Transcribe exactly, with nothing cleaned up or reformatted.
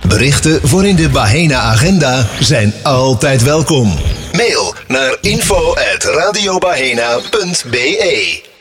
Berichten voor in de Bahena-agenda zijn altijd welkom. Mail naar info at radiobahena punt be.